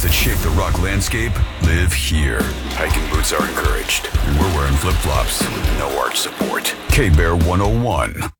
that shape the rock landscape live here. Hiking boots are encouraged. And we're wearing flip-flops. No arch support. K-Bear 101.